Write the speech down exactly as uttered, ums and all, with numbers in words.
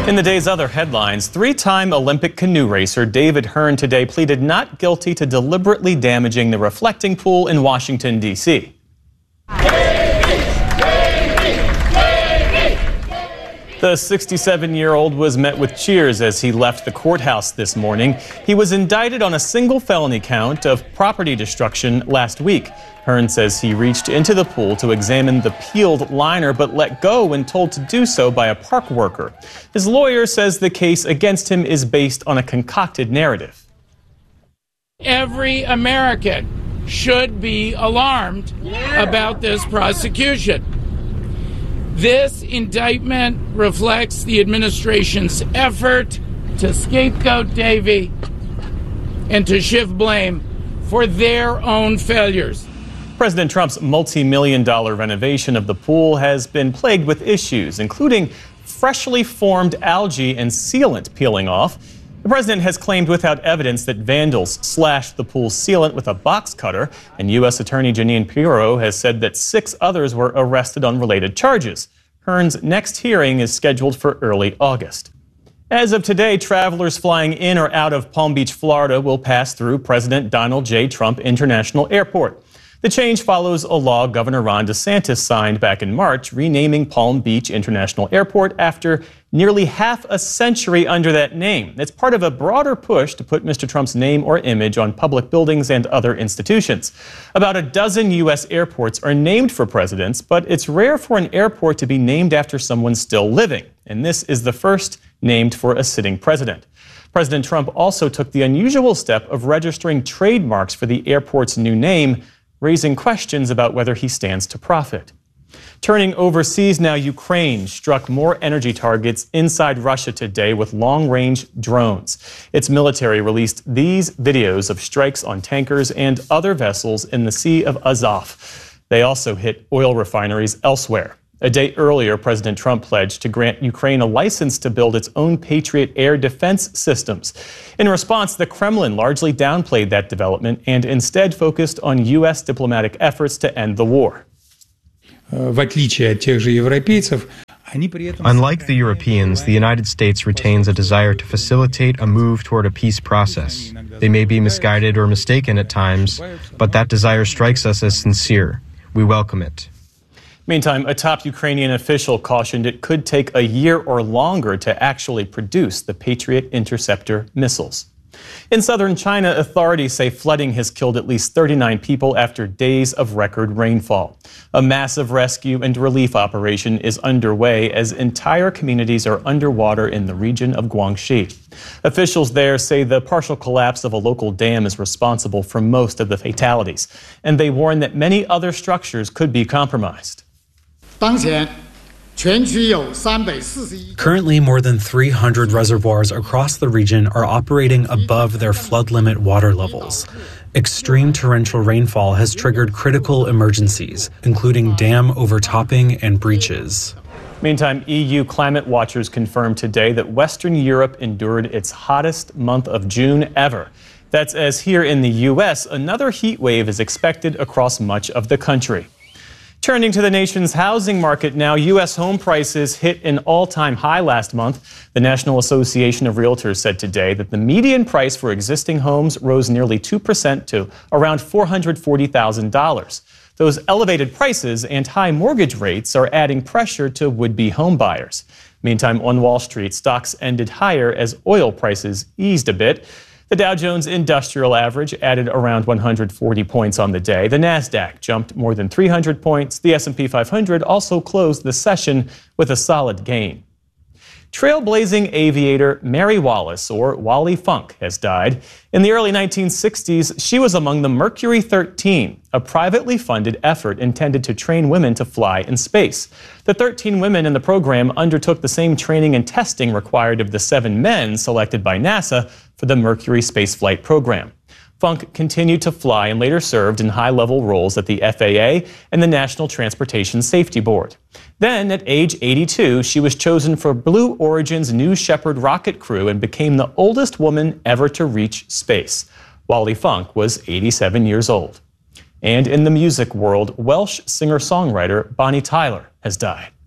In the day's other headlines, three-time Olympic canoe racer David Hearn today pleaded not guilty to deliberately damaging the reflecting pool in Washington, D C The sixty-seven-year-old was met with cheers as he left the courthouse this morning. He was indicted on a single felony count of property destruction last week. Hearn says he reached into the pool to examine the peeled liner, but let go when told to do so by a park worker. His lawyer says the case against him is based on a concocted narrative. Every American should be alarmed yeah. about this prosecution. This indictment reflects the administration's effort to scapegoat Davy and to shift blame for their own failures. President Trump's multi-million dollar renovation of the pool has been plagued with issues, including freshly formed algae and sealant peeling off. The president has claimed without evidence that vandals slashed the pool's sealant with a box cutter, and U S Attorney Jeanine Pirro has said that six others were arrested on related charges. Hearn's next hearing is scheduled for early August. As of today, travelers flying in or out of Palm Beach, Florida will pass through President Donald J. Trump International Airport. The change follows a law Governor Ron DeSantis signed back in March, renaming Palm Beach International Airport after nearly half a century under that name. It's part of a broader push to put Mister Trump's name or image on public buildings and other institutions. About a dozen U S airports are named for presidents, but it's rare for an airport to be named after someone still living. And this is the first named for a sitting president. President Trump also took the unusual step of registering trademarks for the airport's new name, raising questions about whether he stands to profit. Turning overseas now, Ukraine struck more energy targets inside Russia today with long-range drones. Its military released these videos of strikes on tankers and other vessels in the Sea of Azov. They also hit oil refineries elsewhere. A day earlier, President Trump pledged to grant Ukraine a license to build its own Patriot air defense systems. In response, the Kremlin largely downplayed that development and instead focused on U S diplomatic efforts to end the war. Unlike the Europeans, the United States retains a desire to facilitate a move toward a peace process. They may be misguided or mistaken at times, but that desire strikes us as sincere. We welcome it. Meantime, a top Ukrainian official cautioned it could take a year or longer to actually produce the Patriot interceptor missiles. In southern China, authorities say flooding has killed at least thirty-nine people after days of record rainfall. A massive rescue and relief operation is underway as entire communities are underwater in the region of Guangxi. Officials there say the partial collapse of a local dam is responsible for most of the fatalities, and they warn that many other structures could be compromised. Currently, more than three hundred reservoirs across the region are operating above their flood limit water levels. Extreme torrential rainfall has triggered critical emergencies, including dam overtopping and breaches. Meantime, E U climate watchers confirmed today that Western Europe endured its hottest month of June ever. That's as here in the U S, another heat wave is expected across much of the country. Turning to the nation's housing market now, U S home prices hit an all-time high last month. The National Association of Realtors said today that the median price for existing homes rose nearly two percent to around four hundred forty thousand dollars. Those elevated prices and high mortgage rates are adding pressure to would-be home buyers. Meantime, on Wall Street, stocks ended higher as oil prices eased a bit. The Dow Jones Industrial Average added around one hundred forty points on the day. The Nasdaq jumped more than three hundred points. The S and P five hundred also closed the session with a solid gain. Trailblazing aviator Mary Wallace, or Wally Funk, has died. In the early nineteen sixties, she was among the Mercury thirteen, a privately funded effort intended to train women to fly in space. The thirteen women in the program undertook the same training and testing required of the seven men selected by NASA for the Mercury spaceflight program. Funk continued to fly and later served in high-level roles at the F A A and the National Transportation Safety Board. Then, at age eighty-two, she was chosen for Blue Origin's New Shepard rocket crew and became the oldest woman ever to reach space. Wally Funk was eighty-seven years old. And in the music world, Welsh singer-songwriter Bonnie Tyler has died.